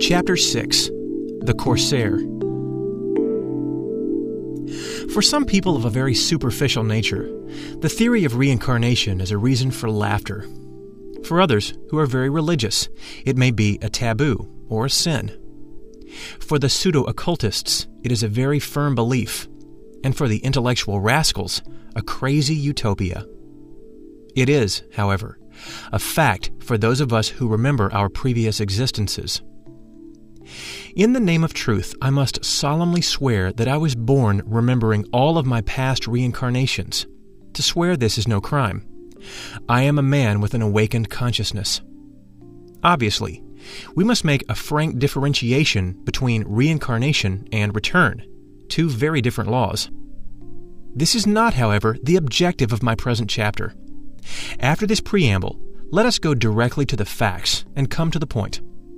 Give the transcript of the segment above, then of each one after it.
Chapter 6. The Corsair. For some people of a very superficial nature, the theory of reincarnation is a reason for laughter. For others who are very religious, it may be a taboo or a sin. For the pseudo-occultists, it is a very firm belief, and for the intellectual rascals, a crazy utopia. It is, however, a fact for those of us who remember our previous existences. In the name of truth, I must solemnly swear that I was born remembering all of my past reincarnations. To swear this is no crime. I am a man with an awakened consciousness. Obviously, we must make a frank differentiation between reincarnation and return, two very different laws. This is not, however, the objective of my present chapter. After this preamble, let us go directly to the facts and come to the point.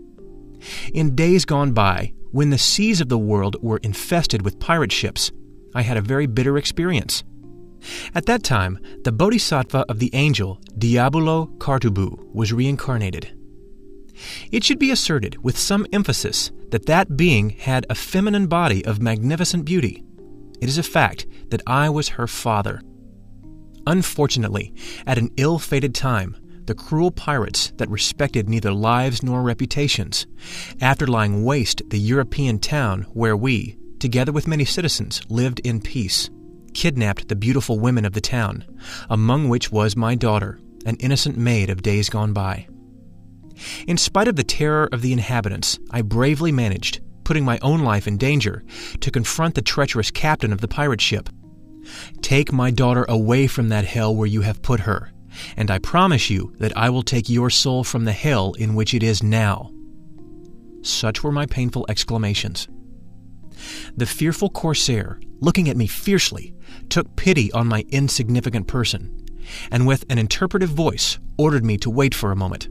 In days gone by, when the seas of the world were infested with pirate ships, I had a very bitter experience. At that time, the bodhisattva of the angel Diabolo Kartubu was reincarnated. It should be asserted with some emphasis that that being had a feminine body of magnificent beauty. It is a fact that I was her father. Unfortunately, at an ill-fated time, the cruel pirates that respected neither lives nor reputations, after lying waste the European town where we, together with many citizens, lived in peace, kidnapped the beautiful women of the town, among which was my daughter, an innocent maid of days gone by. In spite of the terror of the inhabitants, I bravely managed, putting my own life in danger, to confront the treacherous captain of the pirate ship. "Take my daughter away from that hell where you have put her, and I promise you that I will take your soul from the hell in which it is now." Such were my painful exclamations. The fearful corsair, looking at me fiercely, took pity on my insignificant person, and with an interpretive voice ordered me to wait for a moment.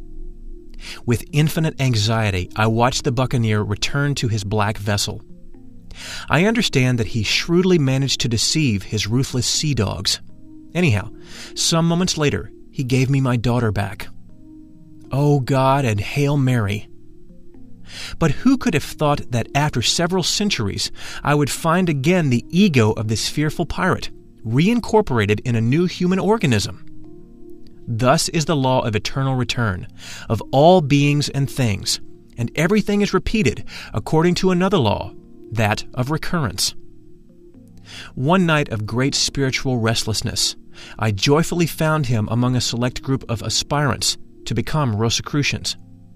With infinite anxiety, I watched the buccaneer return to his black vessel. I understand that he shrewdly managed to deceive his ruthless sea dogs. Anyhow, some moments later, he gave me my daughter back. Oh God and Hail Mary! But who could have thought that after several centuries, I would find again the ego of this fearful pirate, reincorporated in a new human organism? Thus is the law of eternal return, of all beings and things, and everything is repeated according to another law, that of recurrence. One night of great spiritual restlessness, I joyfully found him among a select group of aspirants to become Rosicrucians.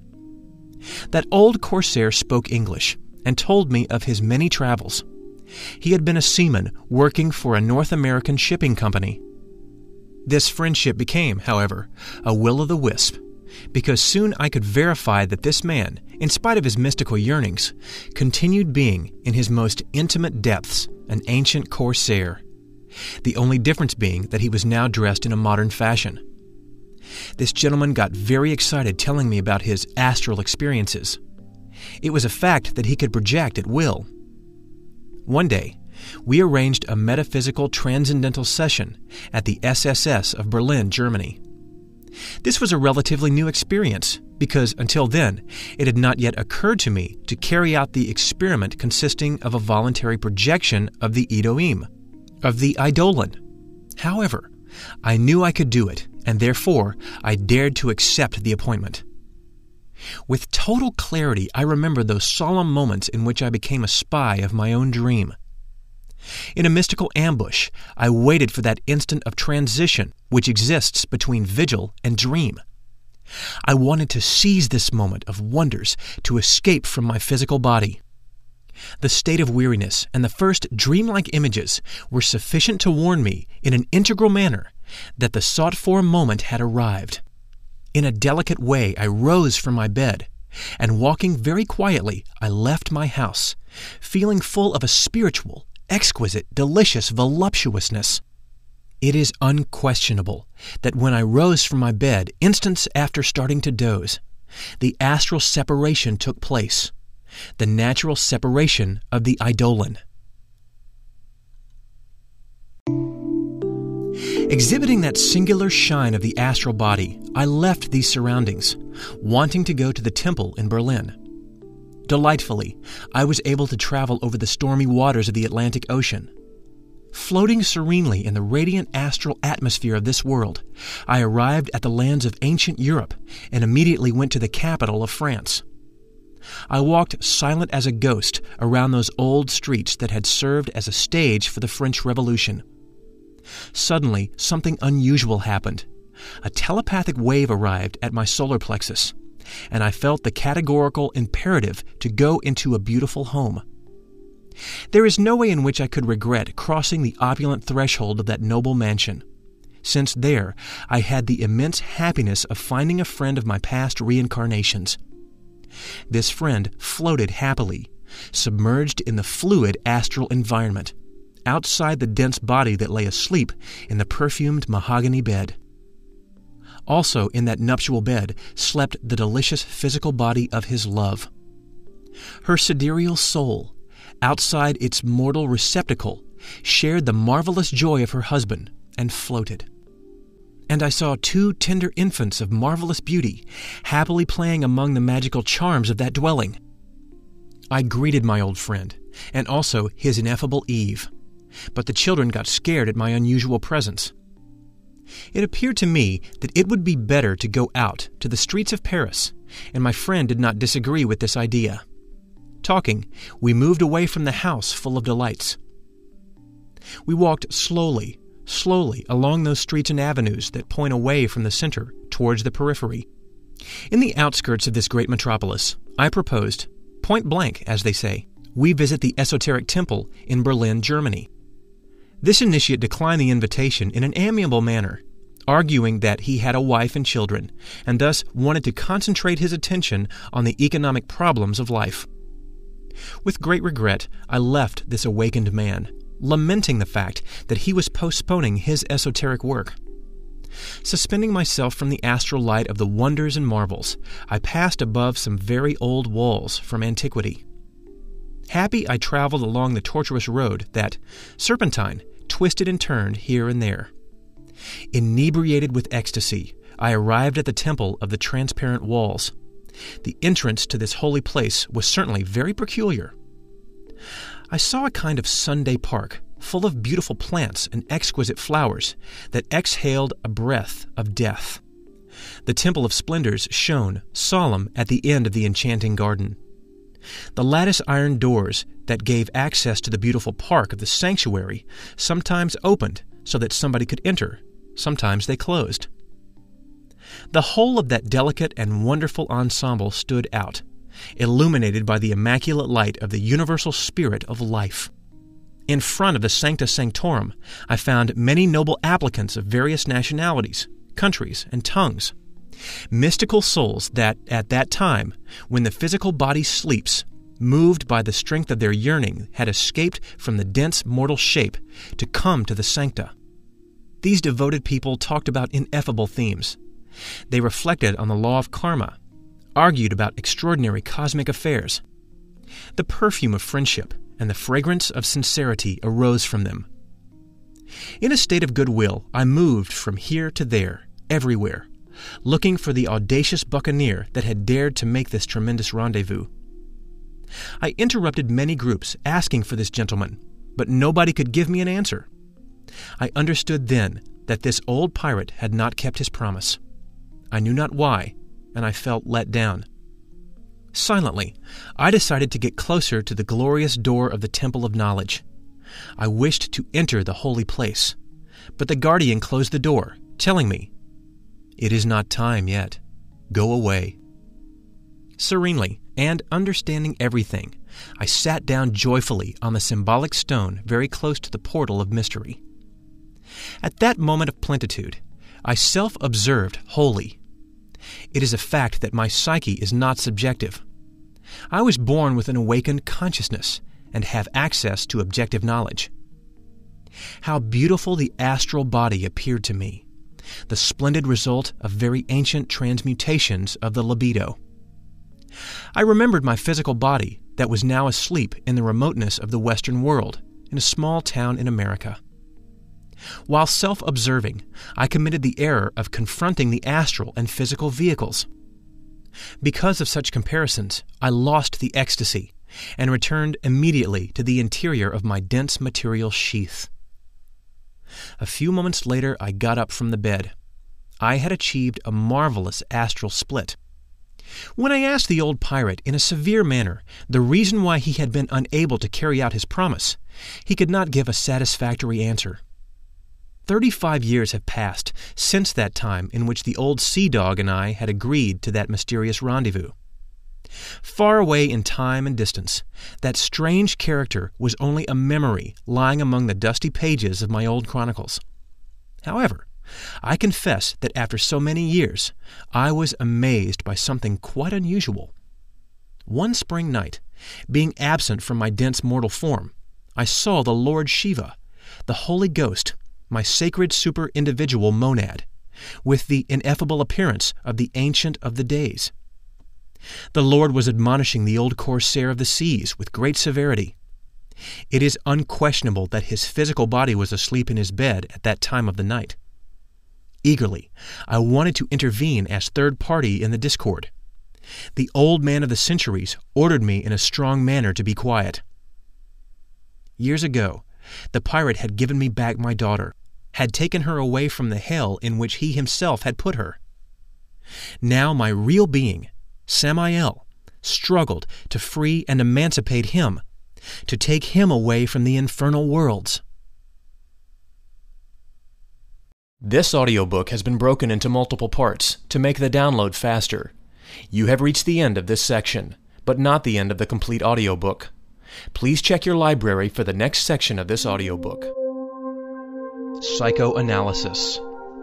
That old corsair spoke English and told me of his many travels. He had been a seaman working for a North American shipping company. This friendship became, however, a will-o'-the-wisp, because soon I could verify that this man, in spite of his mystical yearnings, continued being, in his most intimate depths, an ancient corsair, the only difference being that he was now dressed in a modern fashion. This gentleman got very excited telling me about his astral experiences. It was a fact that he could project at will. One day, we arranged a metaphysical transcendental session at the SSS of Berlin, Germany. This was a relatively new experience because until then it had not yet occurred to me to carry out the experiment consisting of a voluntary projection of the Elohim, of the Eidolon. However, I knew I could do it, and therefore I dared to accept the appointment. With total clarity, I remember those solemn moments in which I became a spy of my own dream. In a mystical ambush, I waited for that instant of transition which exists between vigil and dream. I wanted to seize this moment of wonders to escape from my physical body. The state of weariness and the first dreamlike images were sufficient to warn me in an integral manner that the sought-for moment had arrived. In a delicate way, I rose from my bed, and walking very quietly, I left my house, feeling full of a spiritual, exquisite, delicious voluptuousness. It is unquestionable that when I rose from my bed instants after starting to doze, the astral separation took place, the natural separation of the Eidolon. Exhibiting that singular shine of the astral body, I left these surroundings, wanting to go to the temple in Berlin. delightfully, I was able to travel over the stormy waters of the Atlantic Ocean. Floating serenely in the radiant astral atmosphere of this world, I arrived at the lands of ancient Europe and immediately went to the capital of France. I walked silent as a ghost around those old streets that had served as a stage for the French Revolution. Suddenly, something unusual happened. A telepathic wave arrived at my solar plexus, and I felt the categorical imperative to go into a beautiful home. There is no way in which I could regret crossing the opulent threshold of that noble mansion, since there I had the immense happiness of finding a friend of my past reincarnations. This friend floated happily, submerged in the fluid astral environment, outside the dense body that lay asleep in the perfumed mahogany bed. Also in that nuptial bed slept the delicious physical body of his love. Her sidereal soul, outside its mortal receptacle, shared the marvelous joy of her husband and floated. And I saw 2 tender infants of marvelous beauty happily playing among the magical charms of that dwelling. I greeted my old friend, and also his ineffable Eve, but the children got scared at my unusual presence. It appeared to me that it would be better to go out to the streets of Paris, and my friend did not disagree with this idea. Talking, we moved away from the house full of delights. We walked slowly along those streets and avenues that point away from the center towards the periphery. In the outskirts of this great metropolis, I proposed, point blank, as they say, we visit the esoteric temple in Berlin, Germany. This initiate declined the invitation in an amiable manner, arguing that he had a wife and children, and thus wanted to concentrate his attention on the economic problems of life. With great regret, I left this awakened man, lamenting the fact that he was postponing his esoteric work. Suspending myself from the astral light of the wonders and marvels, I passed above some very old walls from antiquity. Happy, I traveled along the tortuous road that, serpentine, twisted and turned here and there. Inebriated with ecstasy, I arrived at the temple of the transparent walls. The entrance to this holy place was certainly very peculiar. I saw a kind of Sunday park, full of beautiful plants and exquisite flowers that exhaled a breath of death. The Temple of Splendors shone, solemn, at the end of the enchanting garden. The lattice iron doors that gave access to the beautiful park of the sanctuary sometimes opened so that somebody could enter, sometimes they closed. The whole of that delicate and wonderful ensemble stood out, illuminated by the immaculate light of the universal spirit of life. In front of the Sancta Sanctorum, I found many noble applicants of various nationalities, countries, and tongues. Mystical souls that, at that time, when the physical body sleeps, moved by the strength of their yearning, had escaped from the dense mortal shape to come to the sancta. These devoted people talked about ineffable themes. They reflected on the law of karma, argued about extraordinary cosmic affairs. The perfume of friendship and the fragrance of sincerity arose from them. In a state of goodwill, I moved from here to there, everywhere, looking for the audacious buccaneer that had dared to make this tremendous rendezvous. I interrupted many groups asking for this gentleman, but nobody could give me an answer. I understood then that this old pirate had not kept his promise. I knew not why, and I felt let down. Silently, I decided to get closer to the glorious door of the Temple of Knowledge. I wished to enter the holy place, but the guardian closed the door, telling me, "It is not time yet. Go away." Serenely, and understanding everything, I sat down joyfully on the symbolic stone very close to the portal of mystery. At that moment of plenitude, I self-observed wholly. It is a fact that my psyche is not subjective. I was born with an awakened consciousness and have access to objective knowledge. How beautiful the astral body appeared to me, the splendid result of very ancient transmutations of the libido. I remembered my physical body that was now asleep in the remoteness of the Western world, in a small town in America. While self-observing, I committed the error of confronting the astral and physical vehicles. Because of such comparisons, I lost the ecstasy and returned immediately to the interior of my dense material sheath. A few moments later, I got up from the bed. I had achieved a marvelous astral split. When I asked the old pirate in a severe manner the reason why he had been unable to carry out his promise, he could not give a satisfactory answer. 35 years have passed since that time in which the old sea dog and I had agreed to that mysterious rendezvous. Far away in time and distance, that strange character was only a memory lying among the dusty pages of my old chronicles. However, I confess that after so many years, I was amazed by something quite unusual. One spring night, being absent from my dense mortal form, I saw the Lord Shiva, the Holy Ghost, my sacred super-individual monad, with the ineffable appearance of the Ancient of the Days. The Lord was admonishing the old corsair of the seas with great severity. It is unquestionable that his physical body was asleep in his bed at that time of the night. Eagerly, I wanted to intervene as third party in the discord. The old man of the centuries ordered me in a strong manner to be quiet. Years ago, the pirate had given me back my daughter, had taken her away from the hell in which he himself had put her. Now my real being, Samael, struggled to free and emancipate him, to take him away from the infernal worlds. This audiobook has been broken into multiple parts to make the download faster. You have reached the end of this section, but not the end of the complete audiobook. Please check your library for the next section of this audiobook. Psychoanalysis.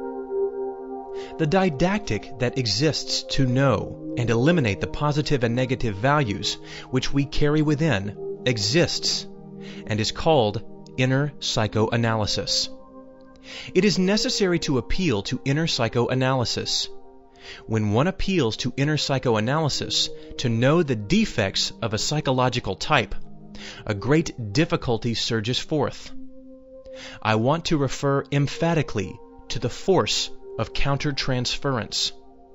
The didactic that exists to know and eliminate the positive and negative values which we carry within exists and is called inner psychoanalysis. It is necessary to appeal to inner psychoanalysis. When one appeals to inner psychoanalysis to know the defects of a psychological type, a great difficulty surges forth. I want to refer emphatically to the force of countertransference.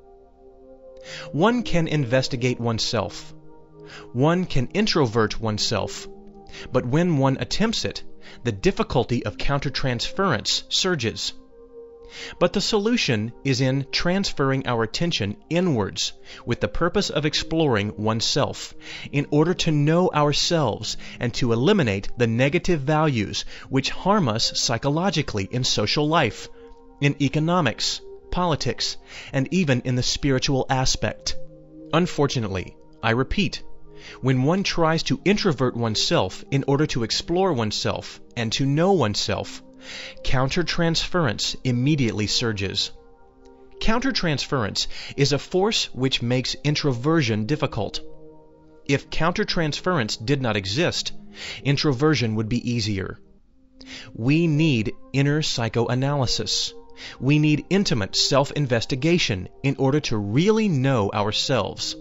One can investigate oneself. One can introvert oneself. But when one attempts it, the difficulty of countertransference surges. But the solution is in transferring our attention inwards with the purpose of exploring oneself in order to know ourselves and to eliminate the negative values which harm us psychologically in social life, in economics, politics, and even in the spiritual aspect. Unfortunately, I repeat, when one tries to introvert oneself in order to explore oneself and to know oneself, countertransference immediately surges. Countertransference is a force which makes introversion difficult. If countertransference did not exist, introversion would be easier. We need inner psychoanalysis. We need intimate self-investigation in order to really know ourselves.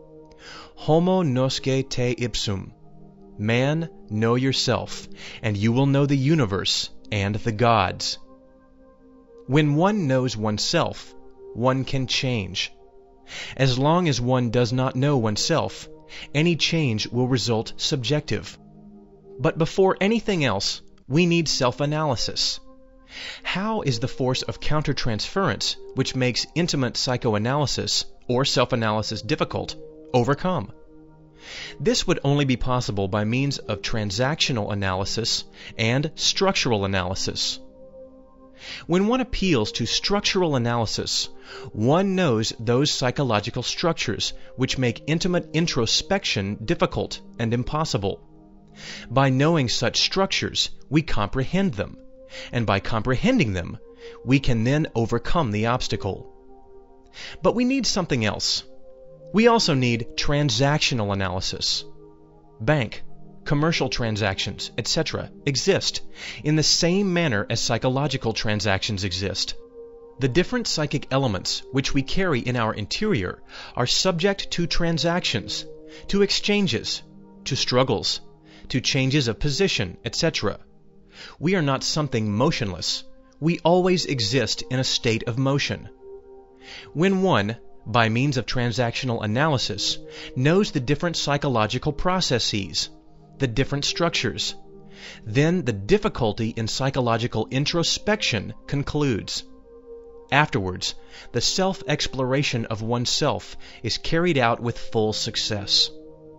Homo nosce te ipsum. Man, know yourself, and you will know the universe and the gods. When one knows oneself, one can change. As long as one does not know oneself, any change will result subjective. But before anything else, we need self-analysis. How is the force of countertransference, which makes intimate psychoanalysis or self-analysis difficult, overcome? This would only be possible by means of transactional analysis and structural analysis. When one appeals to structural analysis, one knows those psychological structures which make intimate introspection difficult and impossible. By knowing such structures, we comprehend them, and by comprehending them, we can then overcome the obstacle. But we need something else. We also need transactional analysis. Bank, commercial transactions, etc. exist in the same manner as psychological transactions exist. The different psychic elements which we carry in our interior are subject to transactions, to exchanges, to struggles, to changes of position, etc. We are not something motionless. We always exist in a state of motion. When one, by means of transactional analysis, knows the different psychological processes, the different structures. Then the difficulty in psychological introspection concludes. Afterwards, the self-exploration of oneself is carried out with full success.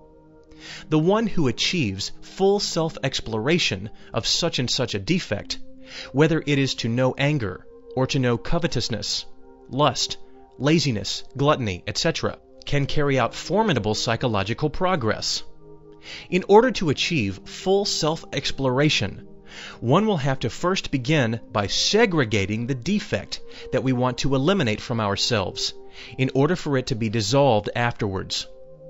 The one who achieves full self-exploration of such and such a defect, whether it is to know anger or to know covetousness, lust, laziness, gluttony, etc., can carry out formidable psychological progress. In order to achieve full self-exploration, one will have to first begin by segregating the defect that we want to eliminate from ourselves, in order for it to be dissolved afterwards.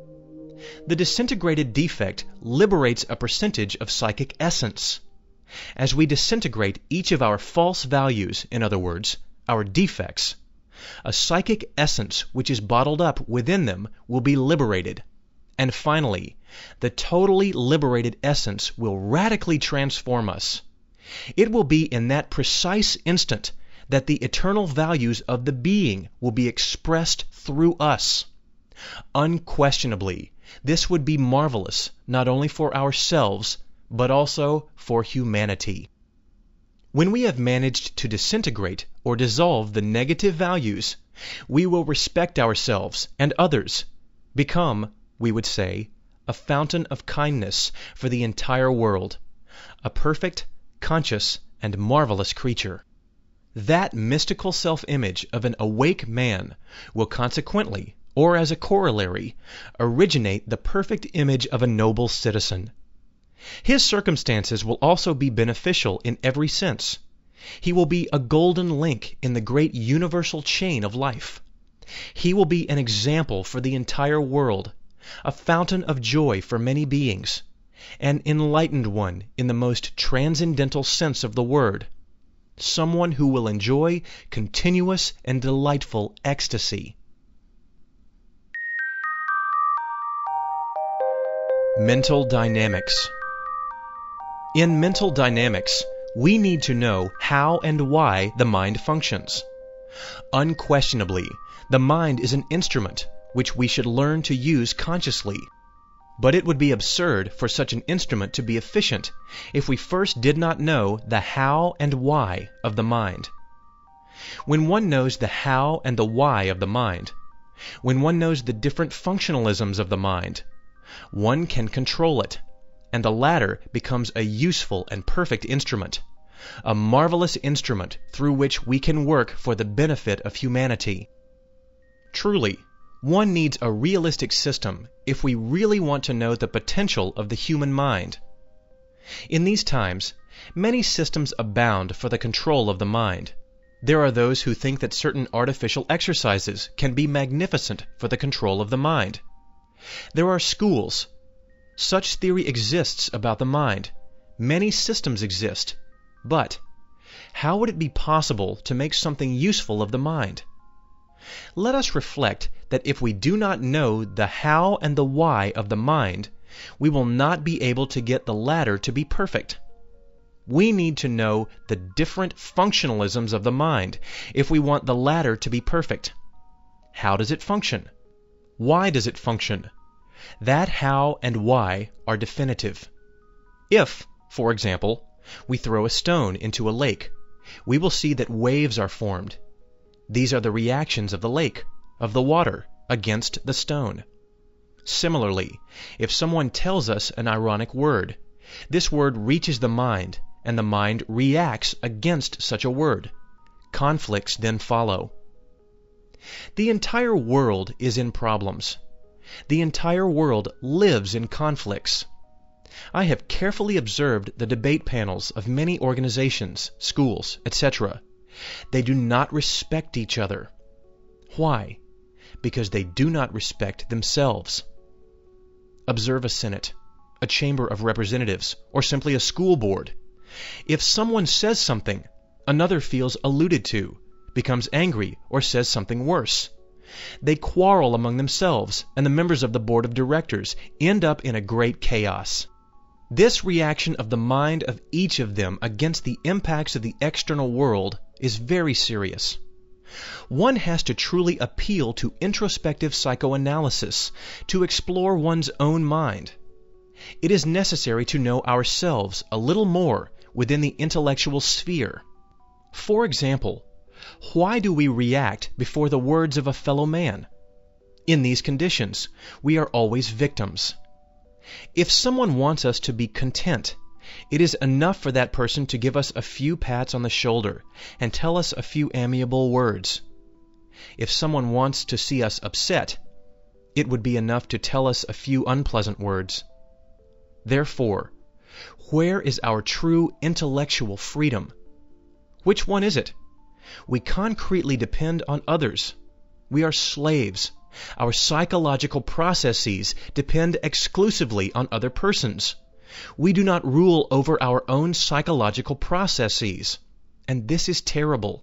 The disintegrated defect liberates a percentage of psychic essence. As we disintegrate each of our false values, in other words, our defects, a psychic essence which is bottled up within them will be liberated. And finally, the totally liberated essence will radically transform us. It will be in that precise instant that the eternal values of the being will be expressed through us. Unquestionably, this would be marvelous not only for ourselves, but also for humanity. When we have managed to disintegrate or dissolve the negative values, we will respect ourselves and others, become, we would say, a fountain of kindness for the entire world, a perfect, conscious, and marvelous creature. That mystical self-image of an awake man will consequently, or as a corollary, originate the perfect image of a noble citizen. His circumstances will also be beneficial in every sense. He will be a golden link in the great universal chain of life. He will be an example for the entire world, a fountain of joy for many beings, an enlightened one in the most transcendental sense of the word, someone who will enjoy continuous and delightful ecstasy. Mental dynamics. In mental dynamics, we need to know how and why the mind functions. Unquestionably, the mind is an instrument which we should learn to use consciously. But it would be absurd for such an instrument to be efficient if we first did not know the how and why of the mind. When one knows the how and the why of the mind, when one knows the different functionalisms of the mind, one can control it, and the latter becomes a useful and perfect instrument, a marvelous instrument through which we can work for the benefit of humanity. Truly, one needs a realistic system if we really want to know the potential of the human mind. In these times, many systems abound for the control of the mind. There are those who think that certain artificial exercises can be magnificent for the control of the mind. There are schools. Such theory exists about the mind. Many systems exist. But how would it be possible to make something useful of the mind? Let us reflect that if we do not know the how and the why of the mind, we will not be able to get the latter to be perfect. We need to know the different functionalisms of the mind if we want the latter to be perfect. How does it function? Why does it function? That how and why are definitive. If, for example, we throw a stone into a lake, we will see that waves are formed. These are the reactions of the lake, of the water, against the stone. Similarly, if someone tells us an ironic word, this word reaches the mind, and the mind reacts against such a word. Conflicts then follow. The entire world is in problems. The entire world lives in conflicts. I have carefully observed the debate panels of many organizations, schools, etc. They do not respect each other. Why? Because they do not respect themselves. Observe a Senate, a Chamber of Representatives, or simply a school board. If someone says something, another feels alluded to, becomes angry, or says something worse. They quarrel among themselves, and the members of the board of directors end up in a great chaos. This reaction of the mind of each of them against the impacts of the external world is very serious. One has to truly appeal to introspective psychoanalysis to explore one's own mind. It is necessary to know ourselves a little more within the intellectual sphere. For example, why do we react before the words of a fellow man? In these conditions, we are always victims. If someone wants us to be content, it is enough for that person to give us a few pats on the shoulder and tell us a few amiable words. If someone wants to see us upset, it would be enough to tell us a few unpleasant words. Therefore, where is our true intellectual freedom? Which one is it? We concretely depend on others. We are slaves. Our psychological processes depend exclusively on other persons. We do not rule over our own psychological processes, and this is terrible.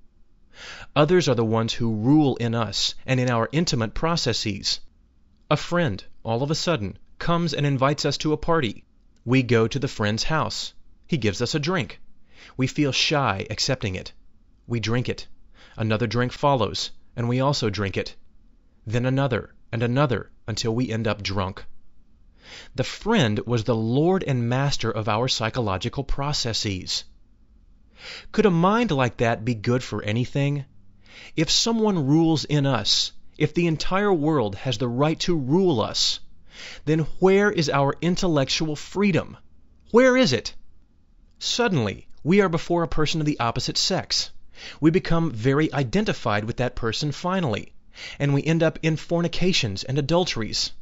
Others are the ones who rule in us and in our intimate processes. A friend, all of a sudden, comes and invites us to a party. We go to the friend's house. He gives us a drink. We feel shy accepting it. We drink it. Another drink follows, and we also drink it. Then another, and another, until we end up drunk. The friend was the lord and master of our psychological processes. Could a mind like that be good for anything? If someone rules in us, if the entire world has the right to rule us, then where is our intellectual freedom? Where is it? Suddenly, we are before a person of the opposite sex. We become very identified with that person finally, and we end up in fornications and adulteries.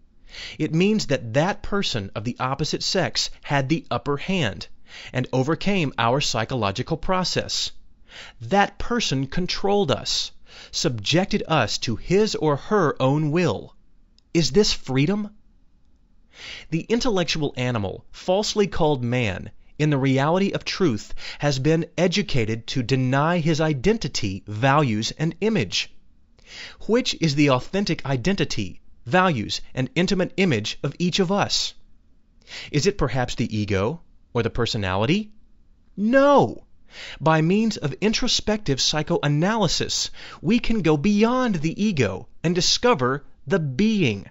It means that that person of the opposite sex had the upper hand and overcame our psychological process. That person controlled us, subjected us to his or her own will. Is this freedom? The intellectual animal, falsely called man, in the reality of truth, has been educated to deny his identity, values, and image. Which is the authentic identity, values, and intimate image of each of us? Is it perhaps the ego or the personality? No! By means of introspective psychoanalysis, we can go beyond the ego and discover the being.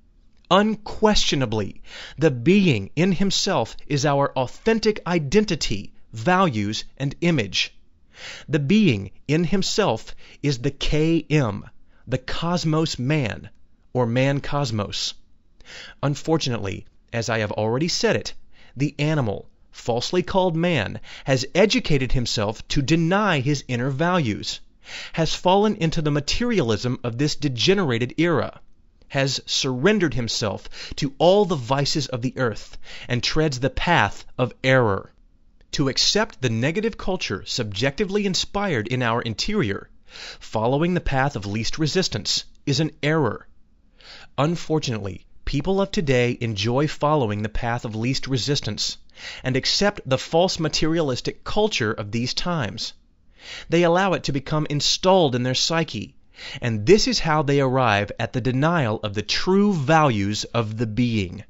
Unquestionably, the being in himself is our authentic identity, values, and image. The being in himself is the KM, the cosmos man, or man cosmos. Unfortunately, as I have already said it, the animal, falsely called man, has educated himself to deny his inner values, has fallen into the materialism of this degenerated era, has surrendered himself to all the vices of the earth, and treads the path of error. To accept the negative culture subjectively inspired in our interior, following the path of least resistance, is an error. Unfortunately, people of today enjoy following the path of least resistance and accept the false materialistic culture of these times. They allow it to become installed in their psyche, and this is how they arrive at the denial of the true values of the being.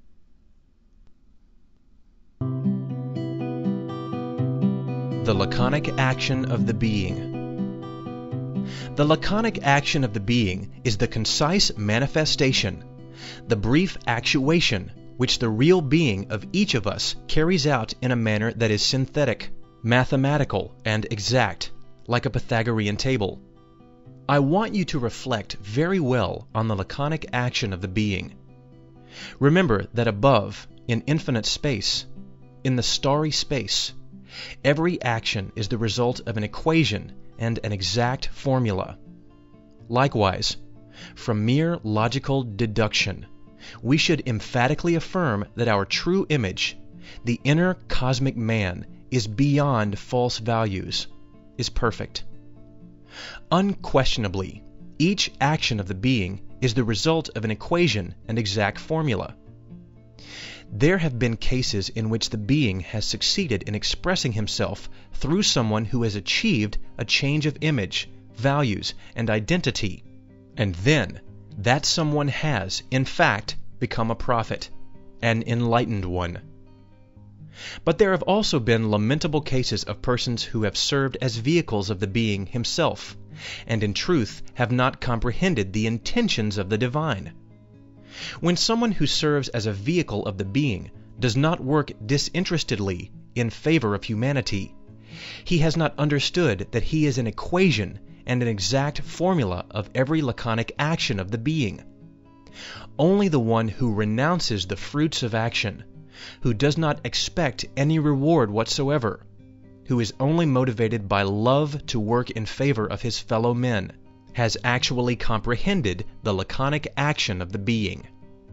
The laconic action of the being. The laconic action of the being is the concise manifestation, the brief actuation which the real being of each of us carries out in a manner that is synthetic, mathematical, and exact, like a Pythagorean table. I want you to reflect very well on the laconic action of the being. Remember that above, in infinite space, in the starry space, every action is the result of an equation and an exact formula. Likewise, from mere logical deduction, we should emphatically affirm that our true image, the inner cosmic man, is beyond false values, is perfect. Unquestionably, each action of the being is the result of an equation and exact formula. There have been cases in which the being has succeeded in expressing himself through someone who has achieved a change of image, values, and identity, and then that someone has, in fact, become a prophet, an enlightened one. But there have also been lamentable cases of persons who have served as vehicles of the being himself, and in truth have not comprehended the intentions of the divine. When someone who serves as a vehicle of the being does not work disinterestedly in favor of humanity, he has not understood that he is an equation and an exact formula of every laconic action of the being. Only the one who renounces the fruits of action, who does not expect any reward whatsoever, who is only motivated by love to work in favor of his fellow men, has actually comprehended the laconic action of the being.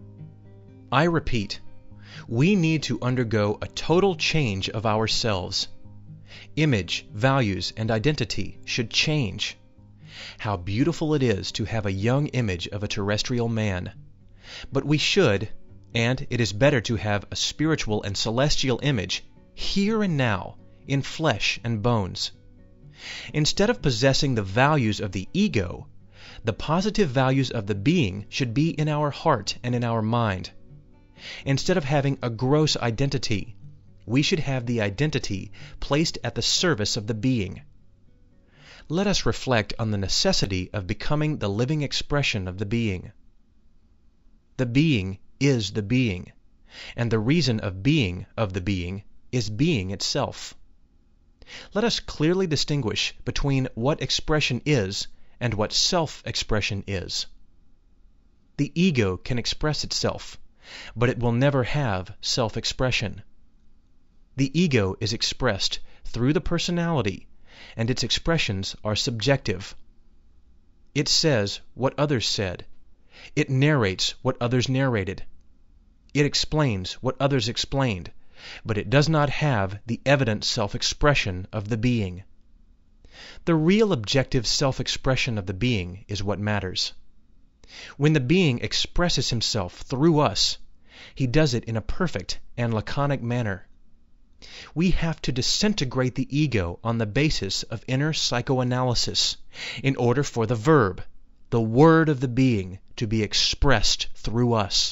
I repeat, we need to undergo a total change of ourselves. Image, values, and identity should change. How beautiful it is to have a young image of a terrestrial man. But we should, and it is better to have a spiritual and celestial image here and now, in flesh and bones. Instead of possessing the values of the ego, the positive values of the being should be in our heart and in our mind. Instead of having a gross identity, we should have the identity placed at the service of the being. Let us reflect on the necessity of becoming the living expression of the being. The being is the being, and the reason of being of the being is being itself. Let us clearly distinguish between what expression is and what self-expression is. The ego can express itself, but it will never have self-expression. The ego is expressed through the personality, and its expressions are subjective. It says what others said. It narrates what others narrated. It explains what others explained, but it does not have the evident self-expression of the being. The real objective self-expression of the being is what matters. When the being expresses himself through us, he does it in a perfect and laconic manner. We have to disintegrate the ego on the basis of inner psychoanalysis in order for the verb, the word of the being, to be expressed through us.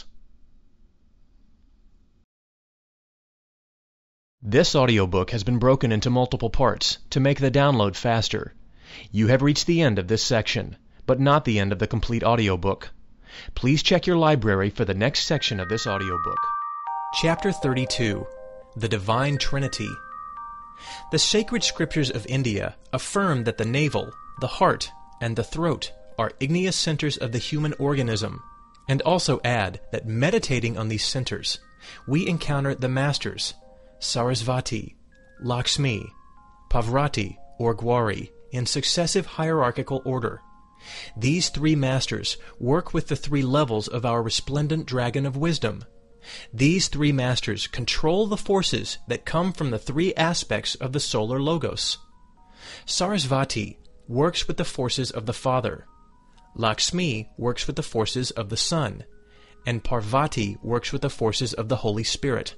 This audiobook has been broken into multiple parts to make the download faster. You have reached the end of this section, but not the end of the complete audiobook. Please check your library for the next section of this audiobook. Chapter 32. The Divine Trinity. The sacred scriptures of India affirm that the navel, the heart, and the throat are igneous centers of the human organism, and also add that meditating on these centers, we encounter the masters, Sarasvati, Lakshmi, Parvati, or Gauri, in successive hierarchical order. These three masters work with the three levels of our resplendent dragon of wisdom. These three masters control the forces that come from the three aspects of the solar logos. Sarasvati works with the forces of the Father, Lakshmi works with the forces of the Son, and Parvati works with the forces of the Holy Spirit.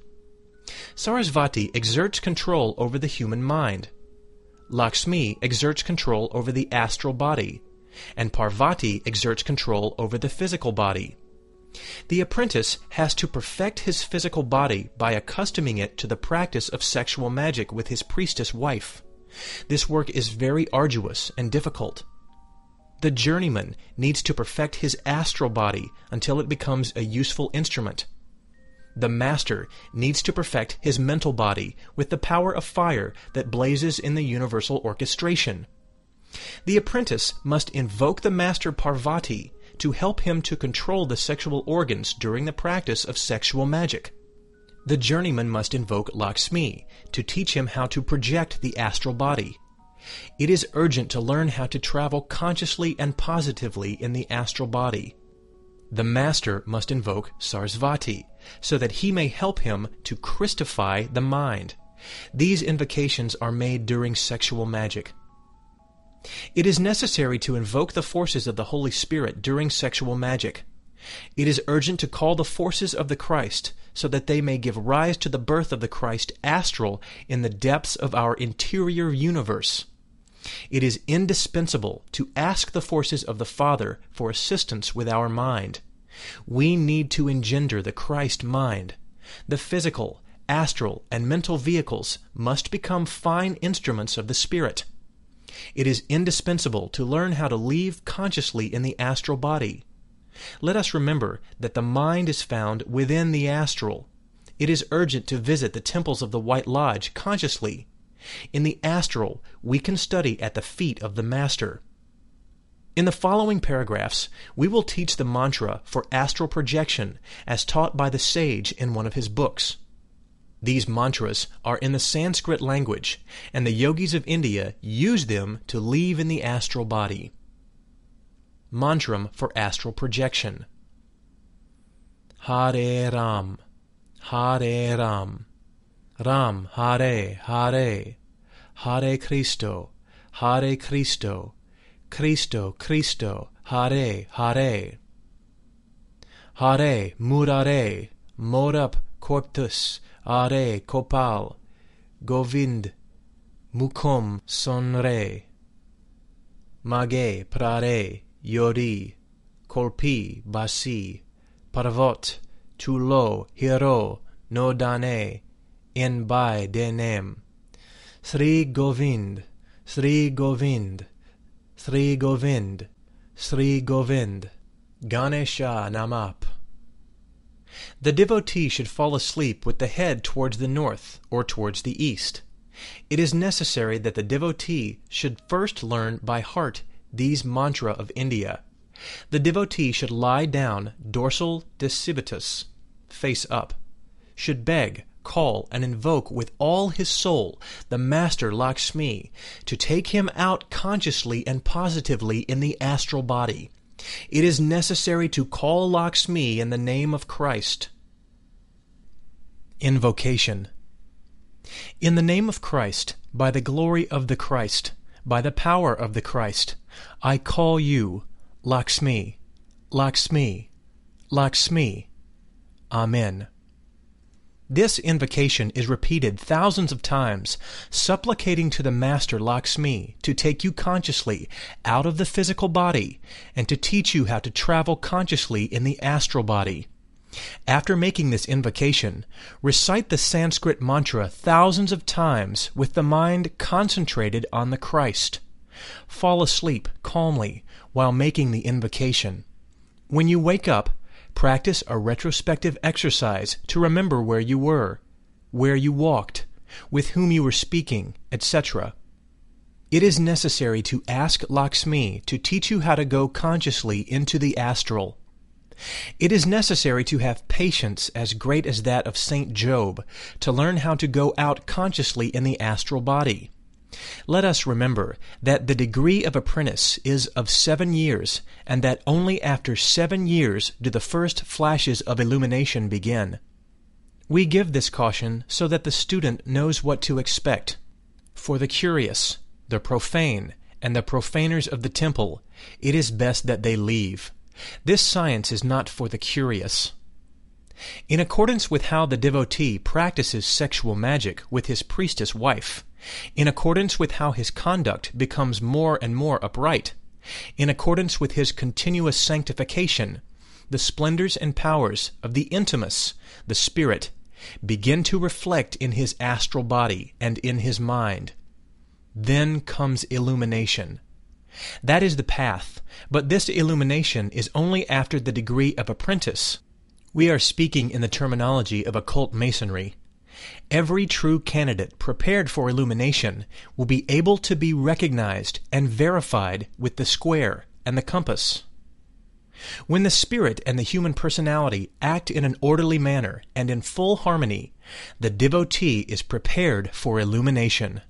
Sarasvati exerts control over the human mind. Lakshmi exerts control over the astral body, and Parvati exerts control over the physical body. The apprentice has to perfect his physical body by accustoming it to the practice of sexual magic with his priestess wife. This work is very arduous and difficult. The journeyman needs to perfect his astral body until it becomes a useful instrument. The master needs to perfect his mental body with the power of fire that blazes in the universal orchestration. The apprentice must invoke the master Parvati to help him to control the sexual organs during the practice of sexual magic. The journeyman must invoke Lakshmi to teach him how to project the astral body. It is urgent to learn how to travel consciously and positively in the astral body. The master must invoke Sarasvati so that he may help him to Christify the mind. These invocations are made during sexual magic. It is necessary to invoke the forces of the Holy Spirit during sexual magic. It is urgent to call the forces of the Christ so that they may give rise to the birth of the Christ astral in the depths of our interior universe. It is indispensable to ask the forces of the Father for assistance with our mind. We need to engender the Christ mind. The physical, astral, and mental vehicles must become fine instruments of the spirit. It is indispensable to learn how to leave consciously in the astral body. Let us remember that the mind is found within the astral. It is urgent to visit the temples of the White Lodge consciously. In the astral, we can study at the feet of the Master. In the following paragraphs, we will teach the mantra for astral projection as taught by the sage in one of his books. These mantras are in the Sanskrit language, and the yogis of India use them to leave in the astral body. Mantram for astral projection. Hare Ram, Hare Ram, Ram Hare Hare, Hare Cristo, Hare Cristo, Cristo Cristo, Hare Hare. Hare Murare, Morup Corpus, Are Kopal, Govind, Mukum Sonre, Mage Prare, Yori, Kolpi Basi, Parvot, Tulo, Hiro, No Dane, In Bai Denem, Sri Govind, Sri Govind, Sri Govind, Sri Govind, Ganesha Namap. The devotee should fall asleep with the head towards the north or towards the east. It is necessary that the devotee should first learn by heart these mantra of India. The devotee should lie down dorsal decipitus, face up, should beg, call, and invoke with all his soul the Master Lakshmi to take him out consciously and positively in the astral body. It is necessary to call Lakshmi in the name of Christ. Invocation. In the name of Christ, by the glory of the Christ, by the power of the Christ, I call you, Lakshmi, Lakshmi, Lakshmi. Amen. This invocation is repeated thousands of times, supplicating to the Master Lakshmi to take you consciously out of the physical body and to teach you how to travel consciously in the astral body. After making this invocation, recite the Sanskrit mantra thousands of times with the mind concentrated on the Christ. Fall asleep calmly while making the invocation. When you wake up, practice a retrospective exercise to remember where you were, where you walked, with whom you were speaking, etc. It is necessary to ask Lakshmi to teach you how to go consciously into the astral. It is necessary to have patience as great as that of Saint Job to learn how to go out consciously in the astral body. Let us remember that the degree of apprentice is of 7 years, and that only after 7 years do the first flashes of illumination begin. We give this caution so that the student knows what to expect. For the curious, the profane, and the profaners of the temple, it is best that they leave. This science is not for the curious. In accordance with how the devotee practices sexual magic with his priestess wife, in accordance with how his conduct becomes more and more upright, in accordance with his continuous sanctification, the splendors and powers of the intimus, the spirit, begin to reflect in his astral body and in his mind. Then comes illumination. That is the path, but this illumination is only after the degree of apprentice. We are speaking in the terminology of occult masonry. Every true candidate prepared for illumination will be able to be recognized and verified with the square and the compass. When the spirit and the human personality act in an orderly manner and in full harmony, the devotee is prepared for illumination.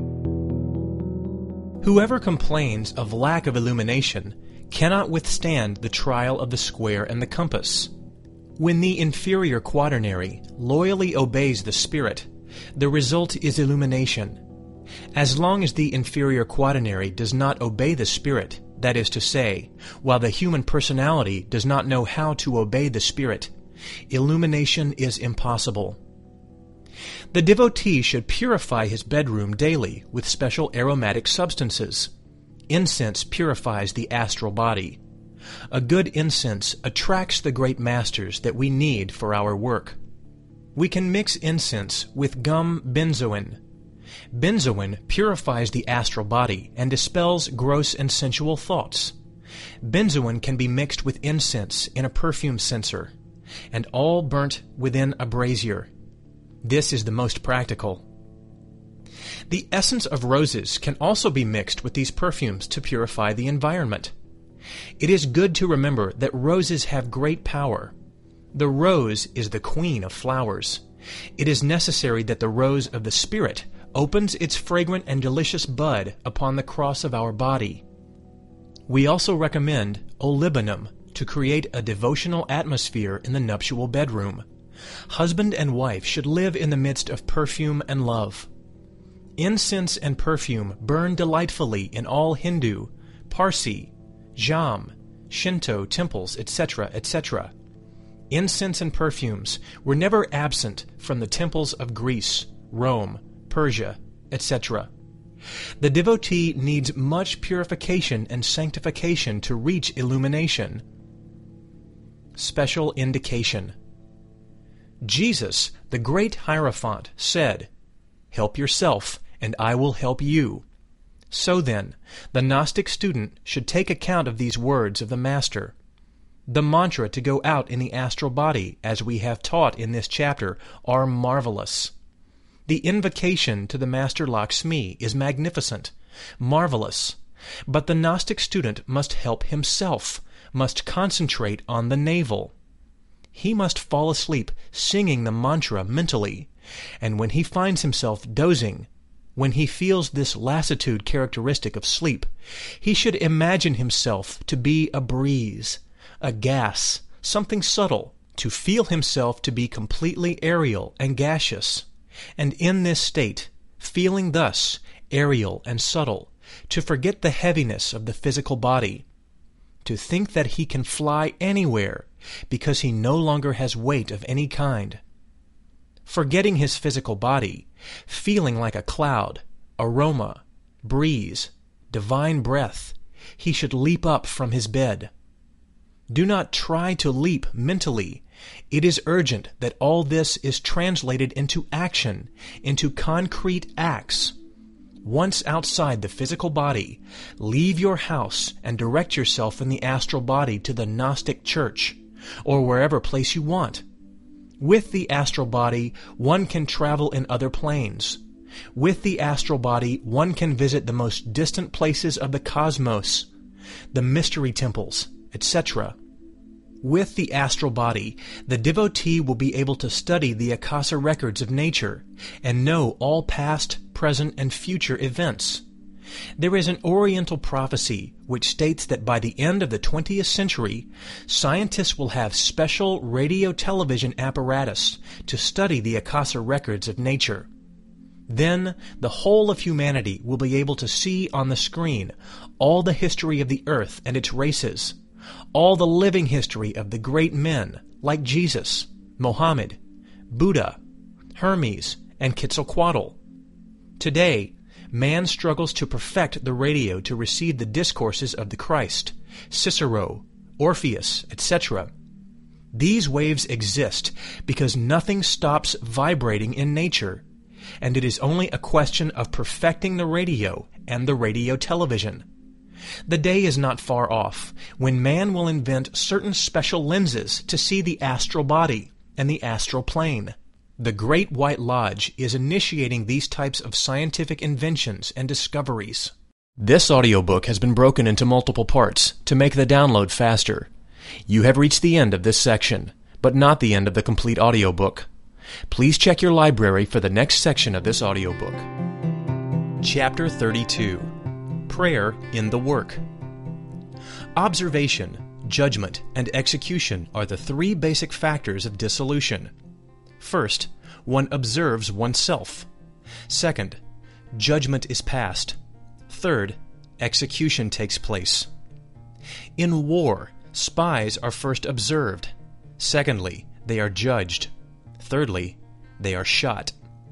Whoever complains of lack of illumination cannot withstand the trial of the square and the compass. When the inferior quaternary loyally obeys the spirit, the result is illumination. As long as the inferior quaternary does not obey the spirit, that is to say, while the human personality does not know how to obey the spirit, illumination is impossible. The devotee should purify his bedroom daily with special aromatic substances. Incense purifies the astral body. A good incense attracts the great masters that we need for our work. We can mix incense with gum benzoin. Benzoin purifies the astral body and dispels gross and sensual thoughts. Benzoin can be mixed with incense in a perfume censer, and all burnt within a brazier. This is the most practical. The essence of roses can also be mixed with these perfumes to purify the environment. It is good to remember that roses have great power. The rose is the queen of flowers. It is necessary that the rose of the Spirit opens its fragrant and delicious bud upon the cross of our body. We also recommend olibanum to create a devotional atmosphere in the nuptial bedroom. Husband and wife should live in the midst of perfume and love. Incense and perfume burn delightfully in all Hindu, Parsi, Jain, Shinto temples, etc., etc. Incense and perfumes were never absent from the temples of Greece, Rome, Persia, etc. The devotee needs much purification and sanctification to reach illumination. Special indication. Jesus, the great Hierophant, said, "Help yourself, and I will help you." So then, the Gnostic student should take account of these words of the Master. The mantra to go out in the astral body, as we have taught in this chapter, are marvelous. The invocation to the Master Lakshmi is magnificent, marvelous, but the Gnostic student must help himself, must concentrate on the navel. He must fall asleep singing the mantra mentally, and when he finds himself dozing, when he feels this lassitude characteristic of sleep, he should imagine himself to be a breeze, a gas, something subtle, to feel himself to be completely aerial and gaseous, and in this state, feeling thus aerial and subtle, to forget the heaviness of the physical body, to think that he can fly anywhere because he no longer has weight of any kind. Forgetting his physical body, feeling like a cloud, aroma, breeze, divine breath, he should leap up from his bed. Do not try to leap mentally. It is urgent that all this is translated into action, into concrete acts. Once outside the physical body, leave your house and direct yourself in the astral body to the Gnostic church, or wherever place you want. With the astral body, one can travel in other planes. With the astral body, one can visit the most distant places of the cosmos, the mystery temples, etc. With the astral body, the devotee will be able to study the Akasa records of nature and know all past, present, and future events. There is an Oriental prophecy which states that by the end of the 20th century, scientists will have special radio-television apparatus to study the Akasa records of nature. Then the whole of humanity will be able to see on the screen all the history of the earth and its races, all the living history of the great men like Jesus, Mohammed, Buddha, Hermes, and Quetzalcoatl. Today, man struggles to perfect the radio to receive the discourses of the Christ, Cicero, Orpheus, etc. These waves exist because nothing stops vibrating in nature, and it is only a question of perfecting the radio and the radio television. The day is not far off when man will invent certain special lenses to see the astral body and the astral plane. The Great White Lodge is initiating these types of scientific inventions and discoveries. This audiobook has been broken into multiple parts to make the download faster. You have reached the end of this section, but not the end of the complete audiobook. Please check your library for the next section of this audiobook. Chapter 32. Prayer in the Work. Observation, judgment, and execution are the three basic factors of dissolution. First, one observes oneself. Second, judgment is passed. Third, execution takes place. In war, spies are first observed. Secondly, they are judged. Thirdly, they are shot.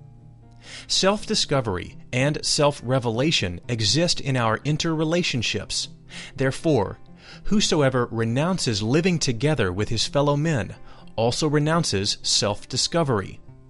Self-discovery and self-revelation exist in our interrelationships. Therefore, whosoever renounces living together with his fellow men also renounces self-discovery.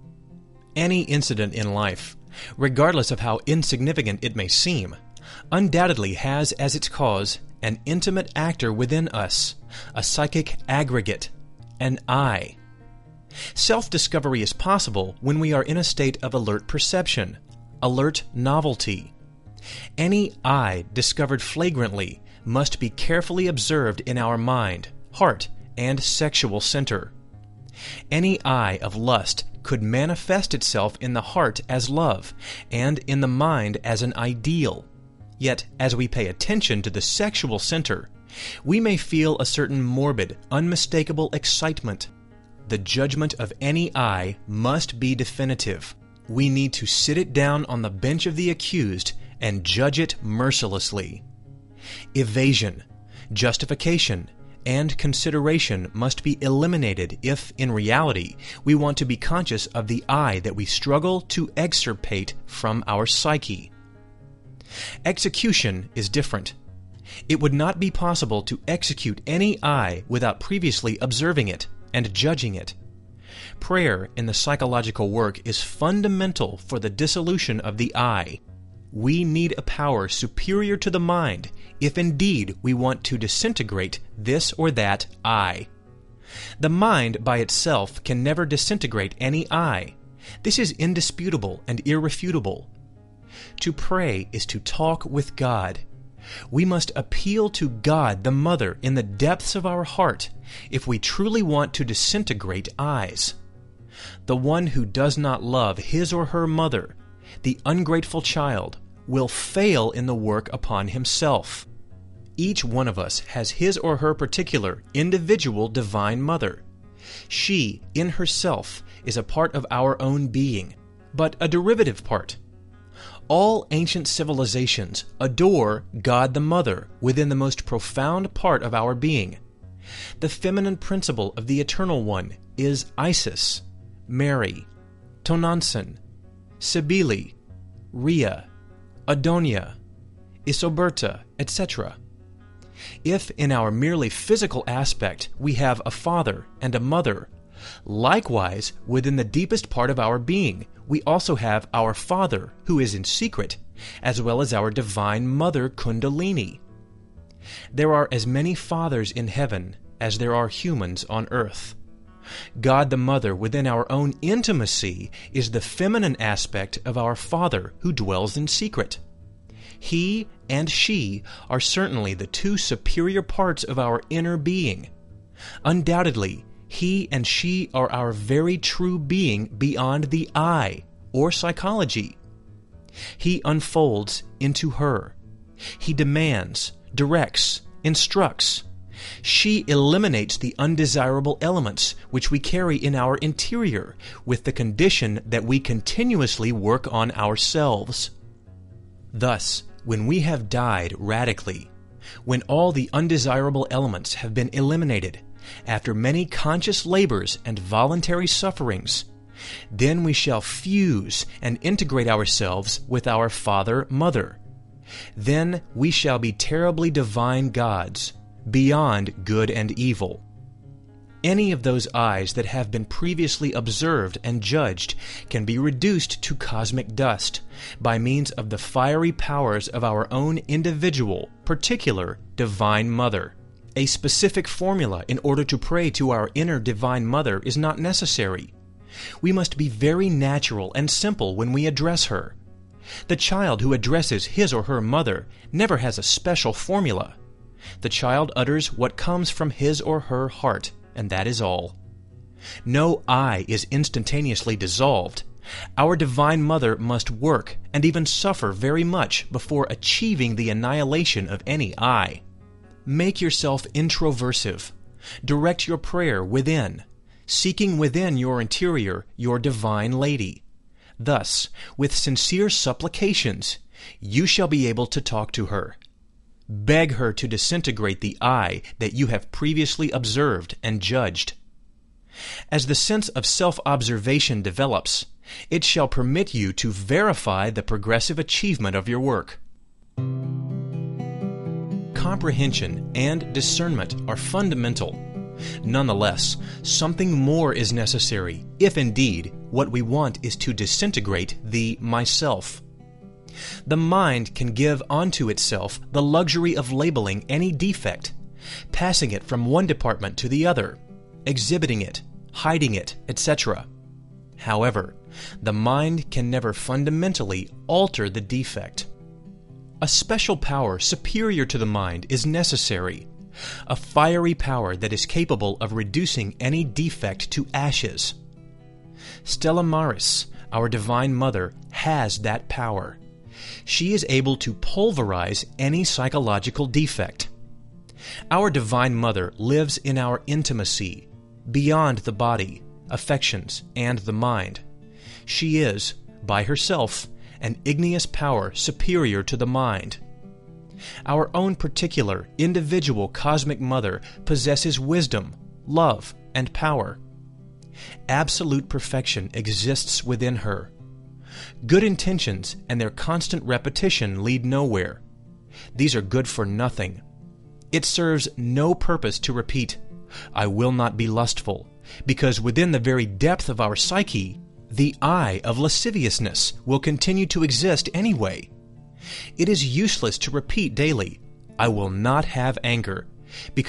Any incident in life, regardless of how insignificant it may seem, undoubtedly has as its cause an intimate actor within us, a psychic aggregate, an I. Self-discovery is possible when we are in a state of alert perception, alert novelty. Any I discovered flagrantly must be carefully observed in our mind, heart, and sexual center. Any I of lust could manifest itself in the heart as love, and in the mind as an ideal. Yet, as we pay attention to the sexual center, we may feel a certain morbid, unmistakable excitement. The judgment of any I must be definitive. We need to sit it down on the bench of the accused and judge it mercilessly. Evasion, justification, and consideration must be eliminated if, in reality, we want to be conscious of the I that we struggle to extirpate from our psyche. Execution is different. It would not be possible to execute any I without previously observing it and judging it. Prayer in the psychological work is fundamental for the dissolution of the I. We need a power superior to the mind if indeed we want to disintegrate this or that I. The mind by itself can never disintegrate any I. This is indisputable and irrefutable. To pray is to talk with God. We must appeal to God the Mother in the depths of our heart if we truly want to disintegrate I's. The one who does not love his or her mother, the ungrateful child, will fail in the work upon himself. Each one of us has his or her particular, individual divine mother. She, in herself, is a part of our own being, but a derivative part. All ancient civilizations adore God the Mother within the most profound part of our being. The feminine principle of the Eternal One is Isis, Mary, Tonantzin, Cybele, Rhea, Adonia, Isoberta, etc. If in our merely physical aspect we have a father and a mother, likewise within the deepest part of our being we also have our Father who is in secret, as well as our Divine Mother Kundalini. There are as many fathers in heaven as there are humans on earth. God the Mother within our own intimacy is the feminine aspect of our Father who dwells in secret. He and she are certainly the two superior parts of our inner being. Undoubtedly, he and she are our very true being beyond the I, or psychology. He unfolds into her. He demands, directs, instructs. She eliminates the undesirable elements which we carry in our interior, with the condition that we continuously work on ourselves. Thus, when we have died radically, when all the undesirable elements have been eliminated, after many conscious labors and voluntary sufferings, then we shall fuse and integrate ourselves with our Father-Mother. Then we shall be terribly divine gods, beyond good and evil. Any of those eyes that have been previously observed and judged can be reduced to cosmic dust by means of the fiery powers of our own individual, particular Divine Mother. A specific formula in order to pray to our inner Divine Mother is not necessary. We must be very natural and simple when we address her. The child who addresses his or her mother never has a special formula. The child utters what comes from his or her heart, and that is all. No I is instantaneously dissolved. Our Divine Mother must work and even suffer very much before achieving the annihilation of any I. Make yourself introversive. Direct your prayer within, seeking within your interior your Divine Lady. Thus, with sincere supplications, you shall be able to talk to her. Beg her to disintegrate the I that you have previously observed and judged. As the sense of self-observation develops, it shall permit you to verify the progressive achievement of your work. Comprehension and discernment are fundamental. Nonetheless, something more is necessary if indeed What we want is to disintegrate the myself. The mind can give onto itself the luxury of labeling any defect, passing it from one department to the other, exhibiting it, hiding it, etc. However, the mind can never fundamentally alter the defect. A special power superior to the mind is necessary, a fiery power that is capable of reducing any defect to ashes. Stella Maris, our Divine Mother, has that power. She is able to pulverize any psychological defect. Our Divine Mother lives in our intimacy, beyond the body, affections, and the mind. She is, by herself, an igneous power superior to the mind. Our own particular, individual cosmic mother possesses wisdom, love, and power. Absolute perfection exists within her. Good intentions and their constant repetition lead nowhere. These are good for nothing. It serves no purpose to repeat, "I will not be lustful," because within the very depth of our psyche, the eye of lasciviousness will continue to exist anyway. It is useless to repeat daily, "I will not have anger," because